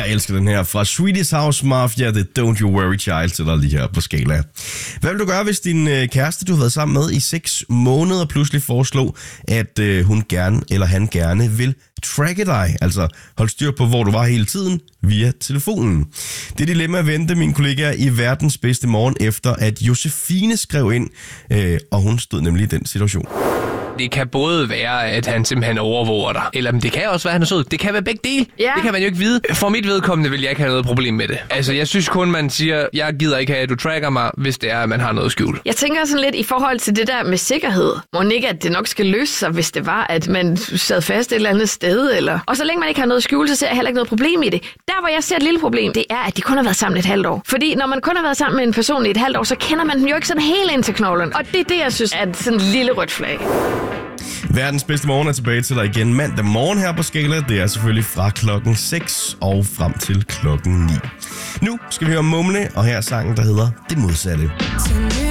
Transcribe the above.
jeg elsker den her fra Swedish House Mafia, det Don't You Worry Child, til dig lige her på skala. Hvad vil du gøre, hvis din kæreste, du har været sammen med i 6 måneder, pludselig foreslog, at hun gerne, eller han gerne vil tracke dig, altså hold styr på, hvor du var hele tiden via telefonen? Det dilemma vendte min kollega i Verdens Bedste Morgen efter, at Josefine skrev ind, og hun stod nemlig i den situation. Det kan både være, at han simpelthen overvåger dig, eller det kan også være, at han er sød. Det kan være begge dele. Ja. Det kan man jo ikke vide. For mit vedkommende vil jeg ikke have noget problem med det. Altså, jeg synes kun, man siger, jeg gider ikke have, at du tracker mig, hvis det er, at man har noget skjult. Jeg tænker sådan lidt i forhold til det der med sikkerhed. Må ikke, at det nok skal løse sig, hvis det var, at man sad fast et eller andet sted, eller... Og så længe man ikke har noget skjult, så ser jeg heller ikke noget problem i det. Der, hvor jeg ser et lille problem, det er, at de kun har været sammen et halvt år. Fordi når man kun har været sammen med en person i et halvt år, så kender man den jo ikke sådan helt ind til knoglen. Og det er det, jeg synes er sådan en lille rødt flag. Verdens Bedste Morgen er tilbage til dig igen mandag morgen her på Skala. Det er selvfølgelig fra klokken 6 og frem til klokken 9. Nu skal vi høre Mumle, og her er sangen, der hedder Det Modsatte.